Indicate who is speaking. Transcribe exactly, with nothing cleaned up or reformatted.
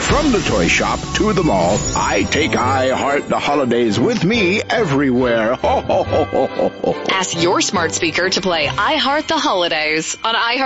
Speaker 1: From the toy shop to the mall, I take I Heart the Holidays with me everywhere. Ho, ho, ho, ho, ho, ho.
Speaker 2: Ask your smart speaker to play I Heart the Holidays on iHeart.